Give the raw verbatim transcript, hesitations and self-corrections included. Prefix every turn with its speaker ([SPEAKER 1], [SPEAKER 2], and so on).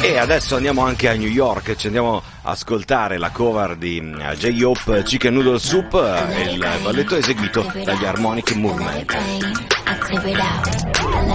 [SPEAKER 1] E adesso andiamo anche a New York, ci andiamo a ascoltare la cover di J-Hope, Chicken Noodle Soup, e il balletto eseguito dagli Harmonic Movement.